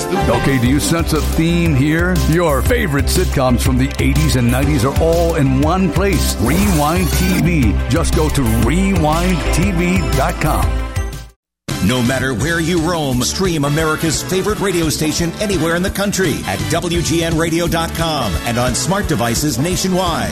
Okay, do you sense a theme here? Your favorite sitcoms from the 80s and 90s are all in one place. Rewind TV. Just go to rewindtv.com. No matter where you roam, stream America's favorite radio station anywhere in the country at WGNradio.com and on smart devices nationwide.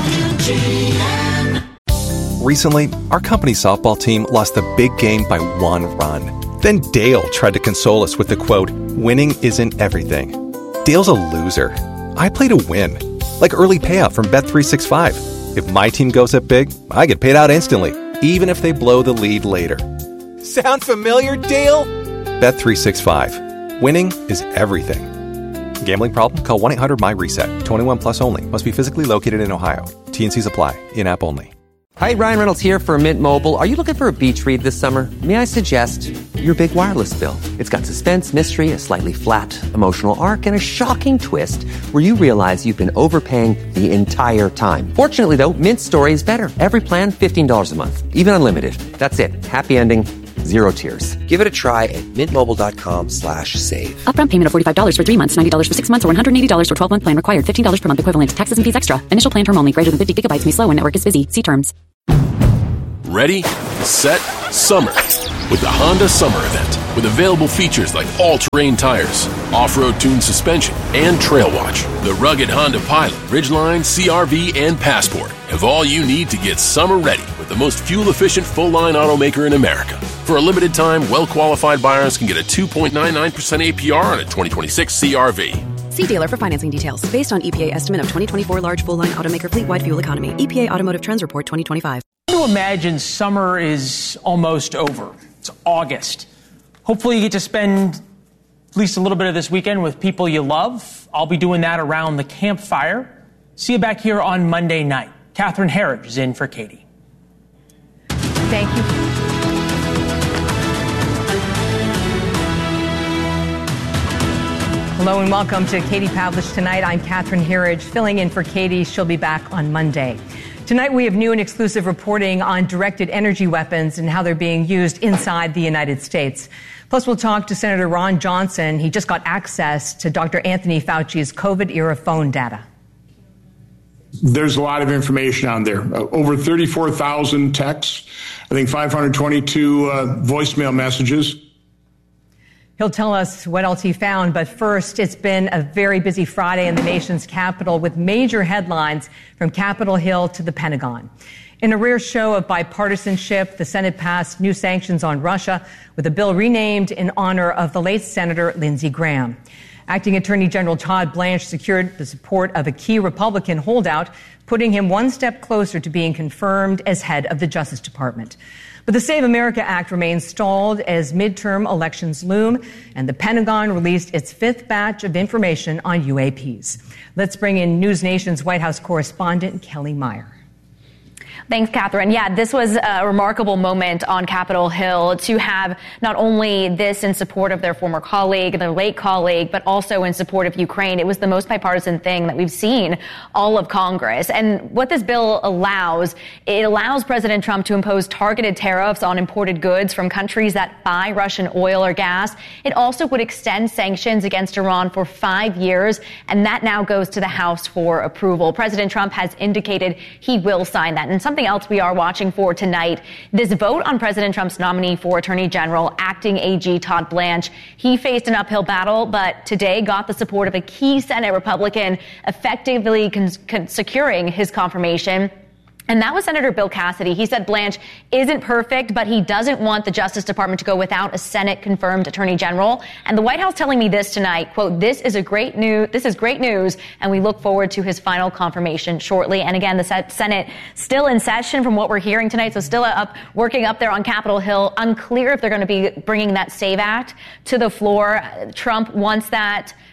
WGN. Recently, our company's softball team lost the big game by 1 run. Then Dale tried to console us with the quote, "Winning isn't everything." Dale's a loser. I play to win. Like early payout from Bet365. If my team goes up big, I get paid out instantly, even if they blow the lead later. Sound familiar, Dale? Bet365. Winning is everything. Gambling problem? Call 1-800-MY-RESET. 21 plus only. Must be physically located in Ohio. T&Cs apply. In-app only. Hi, Ryan Reynolds here for Mint Mobile. Are you looking for a beach read this summer? May I suggest your big wireless bill? It's got suspense, mystery, a slightly flat emotional arc, and a shocking twist where you realize you've been overpaying the entire time. Fortunately, though, Mint's story is better. Every plan, $15 a month. Even unlimited. That's it. Happy ending. Zero tears. Give it a try at mintmobile.com/save. Upfront payment of $45 for 3 months, $90 for 6 months, or $180 for 12-month plan required. $15 per month equivalent. Taxes and fees extra. Initial plan term only. Greater than 50 gigabytes may slow when network is busy. See terms. Ready, set, summer. With the Honda Summer Event. With available features like all-terrain tires, off-road tuned suspension, and Trail Watch. The rugged Honda Pilot, Ridgeline, CR-V, and Passport have all you need to get summer ready with the most fuel-efficient full-line automaker in America. For a limited time, well-qualified buyers can get a 2.99% APR on a 2026 CR-V. See dealer for financing details. Based on EPA estimate of 2024 large full-line automaker fleet-wide fuel economy. EPA Automotive Trends Report 2025. To imagine summer is almost over. It's August. Hopefully you get to spend at least a little bit of this weekend with people you love. I'll be doing that around the campfire. See you back here on Monday night. Catherine Herridge is in for Katie. Thank you. Hello and welcome to Katie Pavlich Tonight. I'm Catherine Herridge, filling in for Katie. She'll be back on Monday. Tonight we have new and exclusive reporting on directed energy weapons and how they're being used inside the United States. Plus, we'll talk to Senator Ron Johnson. He just got access to Dr. Anthony Fauci's COVID-era phone data. There's a lot of information on there. Over 34,000 texts. I think 522 voicemail messages. He'll tell us what else he found, but first, it's been a very busy Friday in the nation's capital with major headlines from Capitol Hill to the Pentagon. In a rare show of bipartisanship, the Senate passed new sanctions on Russia with a bill renamed in honor of the late Senator Lindsey Graham. Acting Attorney General Todd Blanche secured the support of a key Republican holdout, putting him one step closer to being confirmed as head of the Justice Department. But the Save America Act remains stalled as midterm elections loom, and the Pentagon released its 5th batch of information on UAPs. Let's bring in News Nation's White House correspondent, Kelly Meyer. Thanks, Catherine. Yeah, this was a remarkable moment on Capitol Hill to have not only this in support of their former colleague, their late colleague, but also in support of Ukraine. It was the most bipartisan thing that we've seen all of Congress. And what this bill allows, it allows President Trump to impose targeted tariffs on imported goods from countries that buy Russian oil or gas. It also would extend sanctions against Iran for 5 years, and that now goes to the House for approval. President Trump has indicated he will sign that. And something else we are watching for tonight, this vote on President Trump's nominee for Attorney General, acting AG Todd Blanche. He faced an uphill battle, but today got the support of a key Senate Republican, effectively securing his confirmation. And that was Senator Bill Cassidy. He said Blanche isn't perfect, but he doesn't want the Justice Department to go without a Senate-confirmed Attorney General. And the White House telling me this tonight, quote, this is great news, and we look forward to his final confirmation shortly. And again, the Senate still in session from what we're hearing tonight, so still working up there on Capitol Hill. Unclear if they're going to be bringing that SAVE Act to the floor. Trump wants that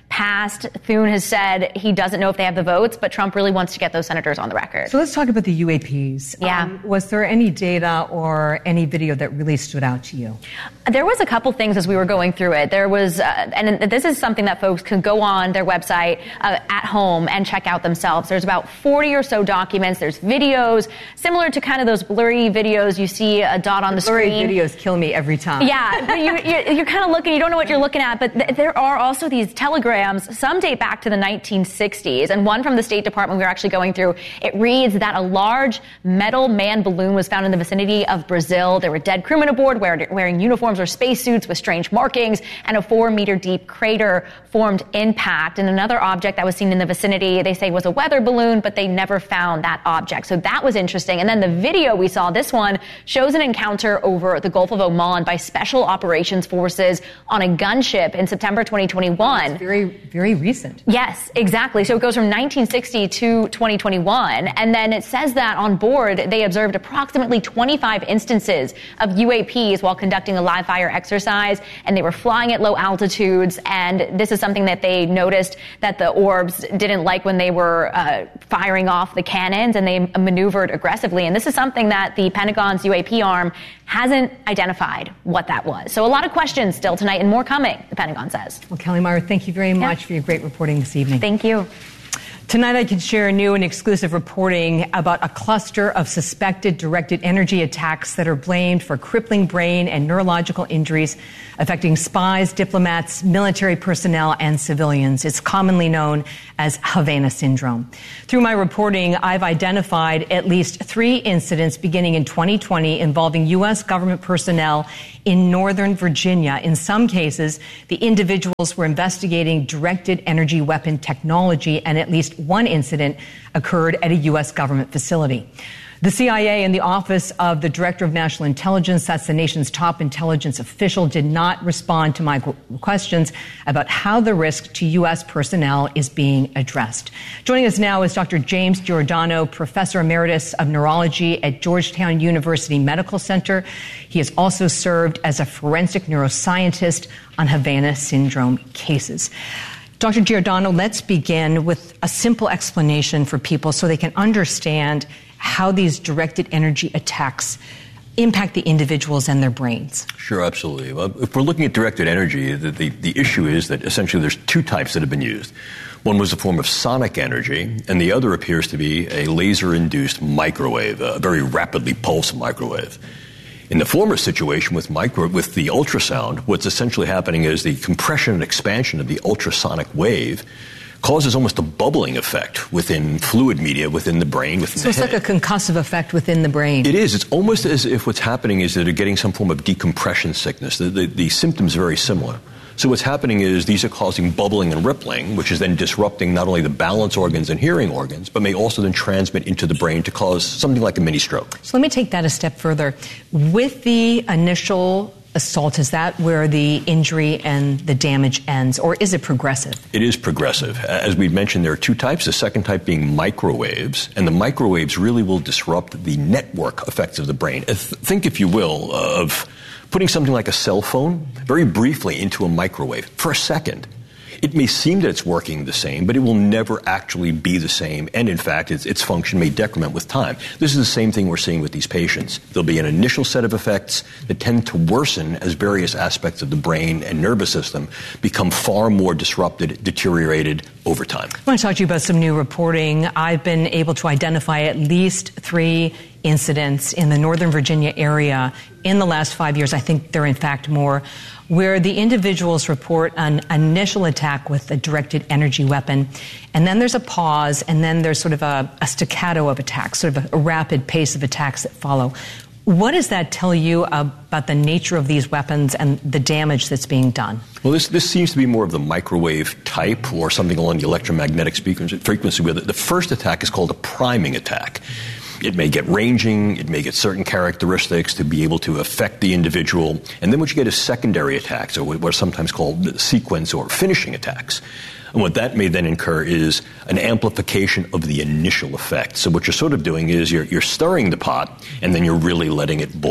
passed. Thune has said he doesn't know if they have the votes, but Trump really wants to get those senators on the record. So let's talk about the UAPs. Yeah. Was there any data or any video that really stood out to you? There was a couple things as we were going through it. There was, and this is something that folks can go on their website at home and check out themselves. There's about 40 or so documents. There's videos, similar to kind of those blurry videos. You see a dot on the screen. Blurry videos kill me every time. Yeah, you're kind of looking, you don't know what you're looking at, but there are also these telegrams. Some date back to the 1960s, and one from the State Department we were actually going through. It reads that a large metal manned balloon was found in the vicinity of Brazil. There were dead crewmen aboard wearing uniforms or spacesuits with strange markings, and a 4-meter deep crater formed impact. And another object that was seen in the vicinity, they say, was a weather balloon, but they never found that object. So that was interesting. And then the video we saw, this one, shows an encounter over the Gulf of Oman by Special Operations Forces on a gunship in September 2021. It's very recent. Yes, exactly. So it goes from 1960 to 2021. And then it says that on board, they observed approximately 25 instances of UAPs while conducting a live fire exercise. And they were flying at low altitudes. And this is something that they noticed that the orbs didn't like when they were firing off the cannons, and they maneuvered aggressively. And this is something that the Pentagon's UAP arm hasn't identified what that was. So a lot of questions still tonight, and more coming, the Pentagon says. Well, Kelly Meyer, thank you very much for your great reporting this evening. Thank you. Tonight, I can share new and exclusive reporting about a cluster of suspected directed energy attacks that are blamed for crippling brain and neurological injuries affecting spies, diplomats, military personnel, and civilians. It's commonly known as Havana syndrome. Through my reporting, I've identified at least 3 incidents beginning in 2020 involving U.S. government personnel in Northern Virginia. In some cases, the individuals were investigating directed energy weapon technology, and at least one incident occurred at a U.S. government facility. The CIA and the Office of the Director of National Intelligence, that's the nation's top intelligence official, did not respond to my questions about how the risk to U.S. personnel is being addressed. Joining us now is Dr. James Giordano, Professor Emeritus of Neurology at Georgetown University Medical Center. He has also served as a forensic neuroscientist on Havana syndrome cases. Dr. Giordano, let's begin with a simple explanation for people so they can understand how these directed energy attacks impact the individuals and their brains. Sure, absolutely. Well, if we're looking at directed energy, the issue is that essentially there's 2 types that have been used. One was a form of sonic energy, and the other appears to be a laser-induced microwave, a very rapidly pulsed microwave. In the former situation with the ultrasound, what's essentially happening is the compression and expansion of the ultrasonic wave causes almost a bubbling effect within fluid media within the brain, within the head. So it's like a concussive effect within the brain. It is. It's almost as if what's happening is that they're getting some form of decompression sickness. The symptoms are very similar. So what's happening is these are causing bubbling and rippling, which is then disrupting not only the balance organs and hearing organs, but may also then transmit into the brain to cause something like a mini stroke. So let me take that a step further. With the initial assault, is that where the injury and the damage ends, or is it progressive? It is progressive. As we mentioned, there are 2 types, the second type being microwaves, and the microwaves really will disrupt the network effects of the brain. Think, if you will, of putting something like a cell phone very briefly into a microwave for a second. It may seem that it's working the same, but it will never actually be the same. And in fact, its function may decrement with time. This is the same thing we're seeing with these patients. There'll be an initial set of effects that tend to worsen as various aspects of the brain and nervous system become far more disrupted, deteriorated over time. I want to talk to you about some new reporting. I've been able to identify at least 3 incidents in the Northern Virginia area in the last 5 years. I think there are in fact more, where the individuals report an initial attack with a directed energy weapon, and then there's a pause, and then there's sort of a staccato of attacks, sort of a rapid pace of attacks that follow. What does that tell you about the nature of these weapons and the damage that's being done? Well, this seems to be more of the microwave type or something along the electromagnetic frequency with it. The first attack is called a priming attack. It may get ranging, it may get certain characteristics to be able to affect the individual. And then what you get is secondary attacks, or what are sometimes called sequence or finishing attacks. And what that may then incur is an amplification of the initial effect. So what you're sort of doing is you're stirring the pot, and then you're really letting it boil.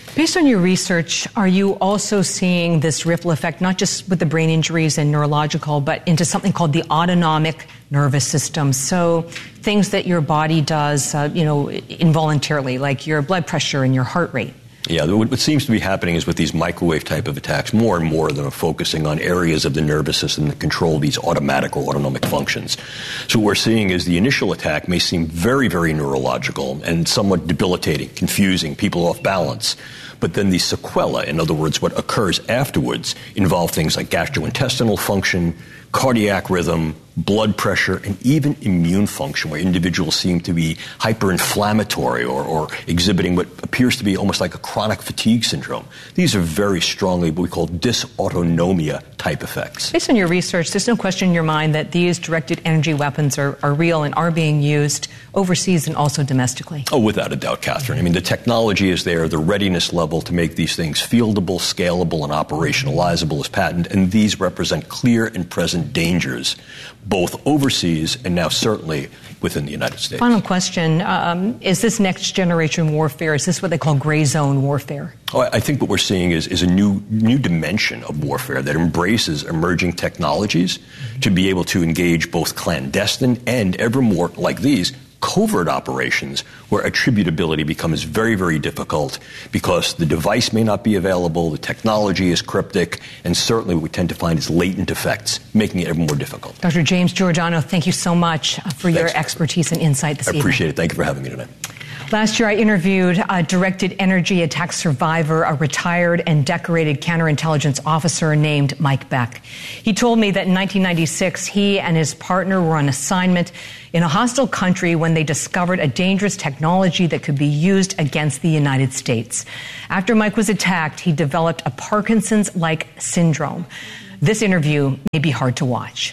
Based on your research, are you also seeing this ripple effect, not just with the brain injuries and neurological, but into something called the autonomic nervous system? So things that your body does, involuntarily, like your blood pressure and your heart rate. Yeah, what seems to be happening is with these microwave type of attacks, more and more of them are focusing on areas of the nervous system that control these automatic or autonomic functions. So what we're seeing is the initial attack may seem very, very neurological and somewhat debilitating, confusing, people off balance. But then the sequela, in other words, what occurs afterwards, involve things like gastrointestinal function, cardiac rhythm, blood pressure, and even immune function, where individuals seem to be hyperinflammatory or exhibiting what appears to be almost like a chronic fatigue syndrome. These are very strongly what we call dysautonomia type effects. Based on your research, there's no question in your mind that these directed energy weapons are real and are being used overseas and also domestically. Oh, without a doubt, Catherine. I mean, the technology is there, the readiness level to make these things fieldable, scalable, and operationalizable is patent, and these represent clear and present dangers, both overseas and now certainly within the United States. Final question. Is this next generation warfare, is this what they call gray zone warfare? Oh, I think what we're seeing is a new dimension of warfare that embraces emerging technologies to be able to engage both clandestine and ever more like these covert operations where attributability becomes very, very difficult because the device may not be available, the technology is cryptic, and certainly what we tend to find is latent effects, making it ever more difficult. Dr. James Giordano, thank you so much for your expertise and insight this evening. I appreciate it. Thank you for having me tonight. Last year, I interviewed a directed energy attack survivor, a retired and decorated counterintelligence officer named Mike Beck. He told me that in 1996, he and his partner were on assignment in a hostile country when they discovered a dangerous technology that could be used against the United States. After Mike was attacked, he developed a Parkinson's-like syndrome. This interview may be hard to watch.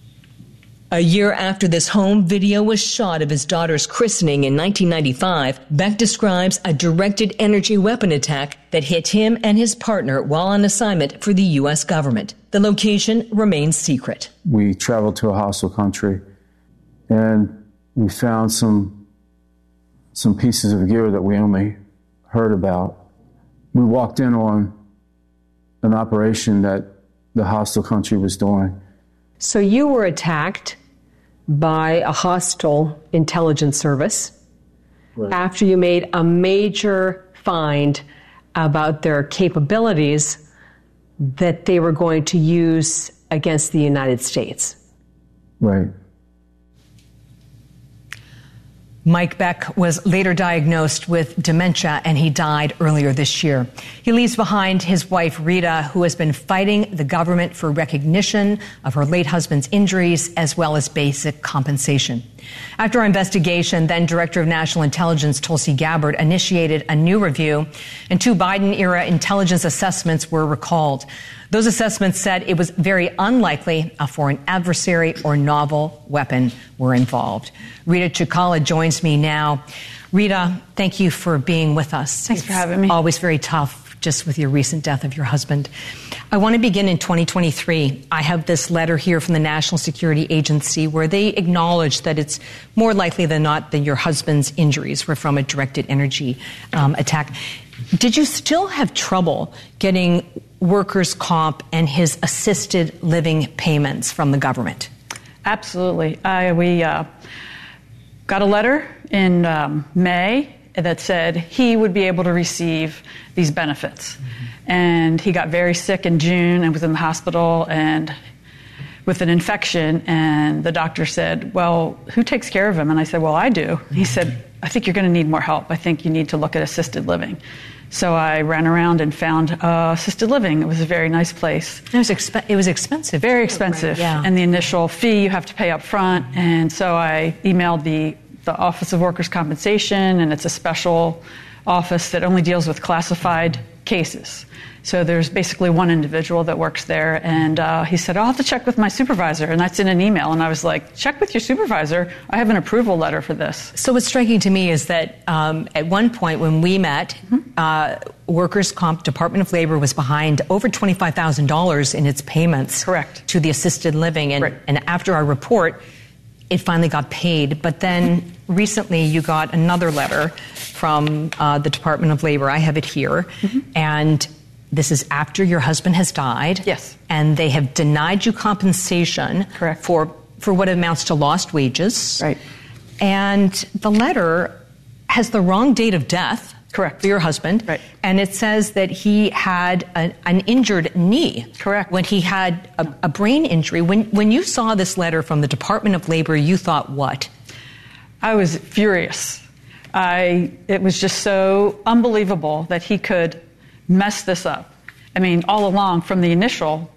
A year after this home video was shot of his daughter's christening in 1995, Beck describes a directed energy weapon attack that hit him and his partner while on assignment for the U.S. government. The location remains secret. We traveled to a hostile country and we found some pieces of gear that we only heard about. We walked in on an operation that the hostile country was doing. So you were attacked by a hostile intelligence service after you made a major find about their capabilities that they were going to use against the United States. Right. Mike Beck was later diagnosed with dementia and he died earlier this year. He leaves behind his wife, Rita, who has been fighting the government for recognition of her late husband's injuries as well as basic compensation. After our investigation, then Director of National Intelligence Tulsi Gabbard initiated a new review, and 2 Biden-era intelligence assessments were recalled. Those assessments said it was very unlikely a foreign adversary or novel weapon were involved. Rita Chikala joins me now. Rita, thank you for being with us. Thanks for having me. Always very tough, just with your recent death of your husband. I want to begin in 2023. I have this letter here from the National Security Agency where they acknowledge that it's more likely than not that your husband's injuries were from a directed energy attack. Did you still have trouble getting workers' comp and his assisted living payments from the government? Absolutely. We got a letter in May that said he would be able to receive these benefits. And he got very sick in June and was in the hospital and with an infection. And the doctor said, well, who takes care of him? And I said, well, I do. He said, I think you're going to need more help. I think you need to look at assisted living. So I ran around and found assisted living. It was a very nice place. It was expensive. Very expensive. Yeah. And the initial fee you have to pay up front. And so I emailed the Office of Workers' Compensation, and it's a special office that only deals with classified cases. So there's basically one individual that works there, and he said, I'll have to check with my supervisor, and that's in an email. And I was like, check with your supervisor. I have an approval letter for this. So what's striking to me is that at one point when we met, Workers' Comp Department of Labor was behind over $25,000 in its payments Correct. to the assisted living. And, right. and after our report, it finally got paid. But then recently you got another letter from the Department of Labor. I have it here. And this is after your husband has died. Yes. And they have denied you compensation. Correct. For what amounts to lost wages. Right. And the letter has the wrong date of death. Correct. For your husband. Right. And it says that he had an injured knee. Correct. When he had a brain injury. When you saw this letter from the Department of Labor, you thought what? I was furious. It was just so unbelievable that he could mess this up. I mean, all along from the initial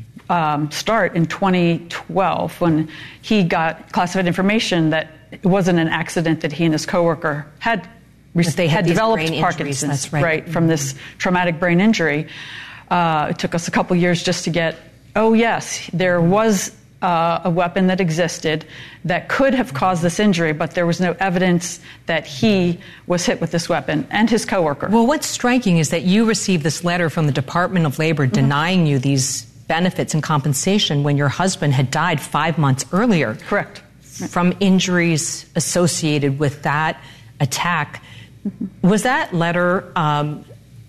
start in 2012, when he got classified information that it wasn't an accident, that he and his coworker had developed Parkinson's, that's right. From this traumatic brain injury. It took us a couple years just to get, oh yes, there was a weapon that existed that could have caused this injury, but there was no evidence that he was hit with this weapon, and his coworker. Well, what's striking is that you received this letter from the Department of Labor denying you these benefits and compensation when your husband had died 5 months earlier. Correct. From injuries associated with that attack. Was that letter an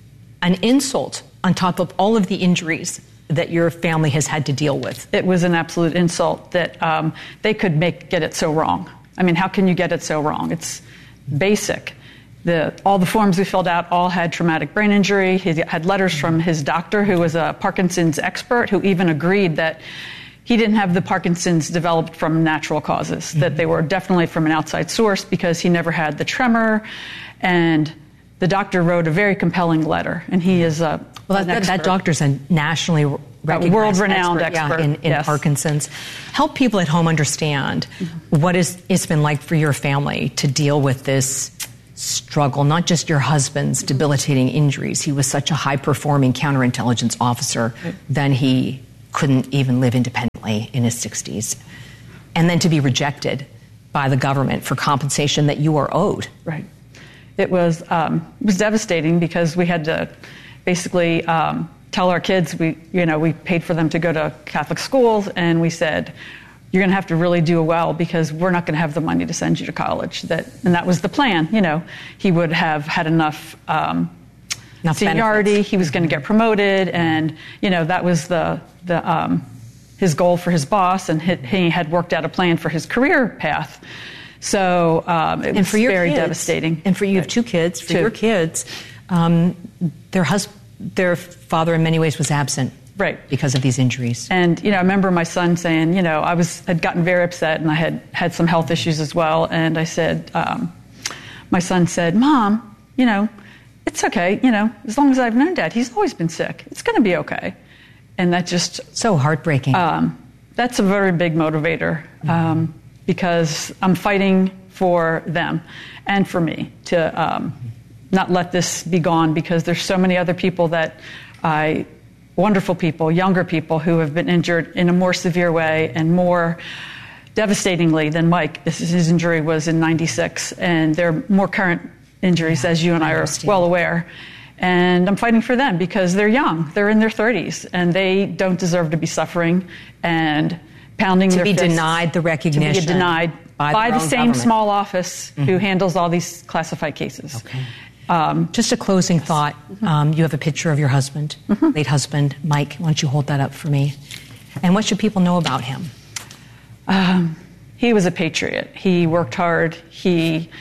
insult on top of all of the injuries that your family has had to deal with? It was an absolute insult that they could get it so wrong. I mean, how can you get it so wrong? It's basic. All the forms we filled out all had traumatic brain injury. He had letters from his doctor, who was a Parkinson's expert, who even agreed that he didn't have the Parkinson's developed from natural causes, that they were definitely from an outside source because he never had the tremor. And the doctor wrote a very compelling letter, and he is that doctor's a nationally recognized world-renowned expert in Parkinson's. Help people at home understand what it's been like for your family to deal with this struggle, not just your husband's debilitating injuries. He was such a high-performing counterintelligence officer, then he couldn't even live independently in his 60s. And then to be rejected by the government for compensation that you are owed. Right. It was devastating because we had to basically tell our kids, we paid for them to go to Catholic schools, and we said, you're going to have to really do well because we're not going to have the money to send you to college. And that was the plan. He would have had enough seniority. Benefits. He was going to get promoted, and that was his goal for his boss, and he had worked out a plan for his career path. So it was very devastating. And for you have two kids. For your kids, their father in many ways was absent. Right. Because of these injuries. And, I remember my son saying, I had gotten very upset, and I had some health issues as well. And I said, my son said, Mom, it's okay. As long as I've known Dad, he's always been sick. It's going to be okay. And that just... So heartbreaking. That's a very big motivator because I'm fighting for them and for me to not let this be gone, because there's so many other people wonderful people, younger people who have been injured in a more severe way and more devastatingly than Mike. His injury was in '96, and they're more current injuries, as you and I are well aware. And I'm fighting for them because they're young. They're in their 30s, and they don't deserve to be suffering and pounding their fists. To be denied the recognition. To be denied by the same government. Small office who handles all these classified cases. Okay. Just a closing thought. You have a picture of your husband, late husband, Mike. Why don't you hold that up for me? And what should people know about him? He was a patriot. He worked hard. He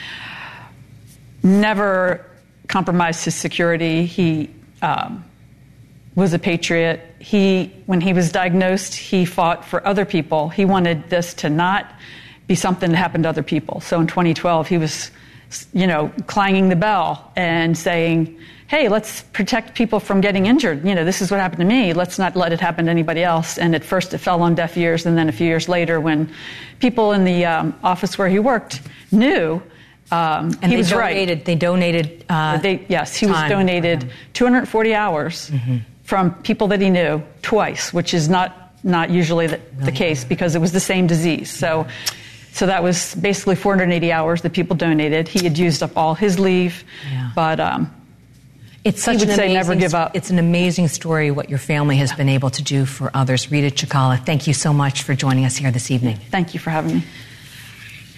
never compromised his security. He was a patriot. When he was diagnosed, he fought for other people. He wanted this to not be something that happened to other people. So in 2012, he was clanging the bell and saying, hey, let's protect people from getting injured. This is what happened to me. Let's not let it happen to anybody else. And at first it fell on deaf ears. And then a few years later, when people in the office where he worked knew, he was right. They donated yes, he was donated 240 hours from people that he knew twice, which is not usually the case because it was the same disease. So that was basically 480 hours that people donated. He had used up all his leave, but it's such he would say never give up. It's an amazing story what your family has been able to do for others. Rita Cicala, thank you so much for joining us here this evening. Thank you for having me.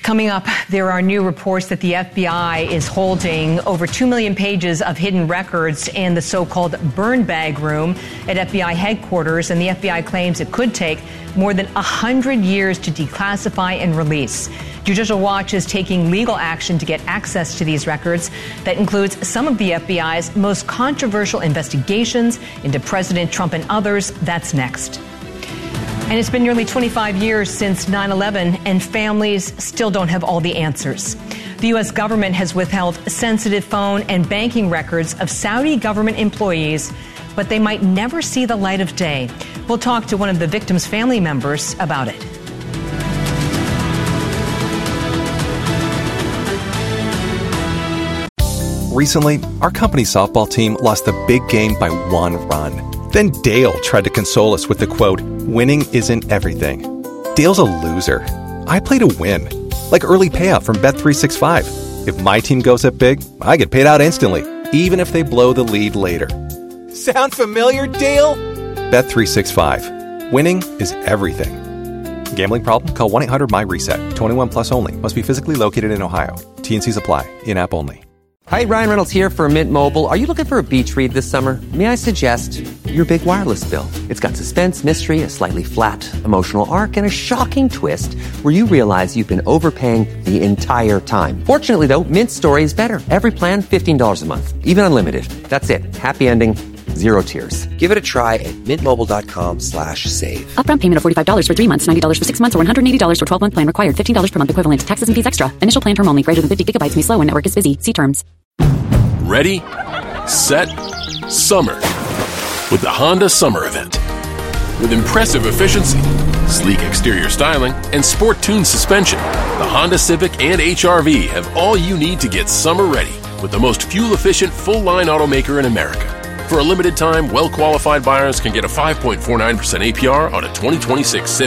Coming up, there are new reports that the FBI is holding over 2 million pages of hidden records in the so-called burn bag room at FBI headquarters, and the FBI claims it could take more than 100 years to declassify and release. Judicial Watch is taking legal action to get access to these records. That includes some of the FBI's most controversial investigations into President Trump and others. That's next. And it's been nearly 25 years since 9/11, and families still don't have all the answers. The U.S. government has withheld sensitive phone and banking records of Saudi government employees, but they might never see the light of day. We'll talk to one of the victims' family members about it. Recently, our company softball team lost the big game by 1 run. Then Dale tried to console us with the quote, "Winning isn't everything." Dale's a loser. I play to win. Like early payout from Bet365. If my team goes up big, I get paid out instantly, even if they blow the lead later. Sound familiar, Dale? Bet365. Winning is everything. Gambling problem? Call 1-800-MY-RESET. 21 plus only. Must be physically located in Ohio. T&Cs apply. In-app only. Hi, Ryan Reynolds here for Mint Mobile. Are you looking for a beach read this summer? May I suggest your big wireless bill? It's got suspense, mystery, a slightly flat emotional arc, and a shocking twist where you realize you've been overpaying the entire time. Fortunately, though, Mint's story is better. Every plan, $15 a month. Even unlimited. That's it. Happy ending. Zero tears. Give it a try at mintmobile.com/save. Upfront payment of $45 for 3 months, $90 for 6 months, or $180 for 12-month plan required. $15 per month equivalent. Taxes and fees extra. Initial plan term only. Greater than 50 gigabytes may slow when network is busy. See terms. Ready, set, summer. With the Honda Summer Event. With impressive efficiency, sleek exterior styling, and sport-tuned suspension, the Honda Civic and HR-V have all you need to get summer ready with the most fuel-efficient full-line automaker in America. For a limited time, well-qualified buyers can get a 5.49% APR on a 2026 Civic.